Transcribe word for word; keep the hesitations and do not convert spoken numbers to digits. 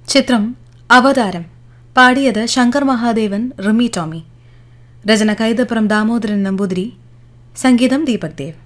ചിത്രം അവതാരം. പാടിയത് ശങ്കർ മഹാദേവൻ, റിമി ടോമി. രചന കൈതപ്പുറം ദാമോദരൻ നമ്പൂതിരി. സംഗീതം ദീപക് ദേവ്.